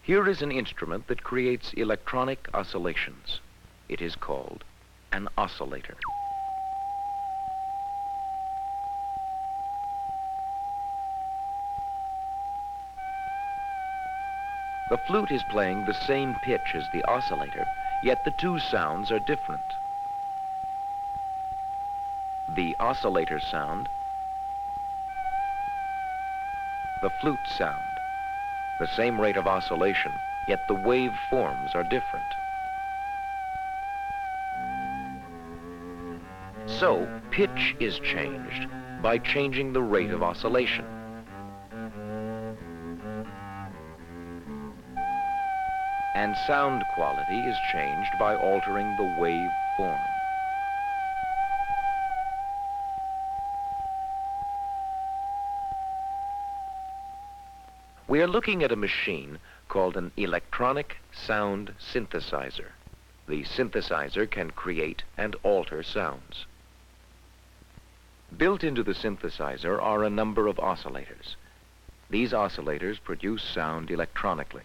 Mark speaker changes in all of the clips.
Speaker 1: Here is an instrument that creates electronic oscillations. It is called an oscillator. The flute is playing the same pitch as the oscillator, yet the two sounds are different. The oscillator sound, the flute sound. The same rate of oscillation, yet the wave forms are different. So, pitch is changed by changing the rate of oscillation. And sound quality is changed by altering the wave form. We are looking at a machine called an electronic sound synthesizer. The synthesizer can create and alter sounds. Built into the synthesizer are a number of oscillators. These oscillators produce sound electronically.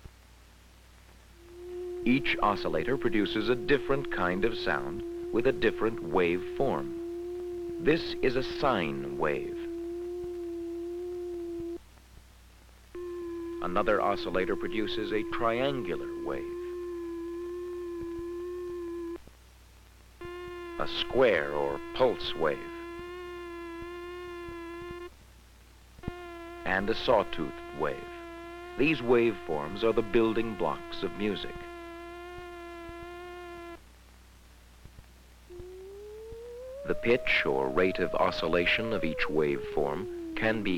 Speaker 1: Each oscillator produces a different kind of sound with a different wave form. This is a sine wave. Another oscillator produces a triangular wave, a square or pulse wave, and a sawtooth wave. These waveforms are the building blocks of music. The pitch or rate of oscillation of each waveform can be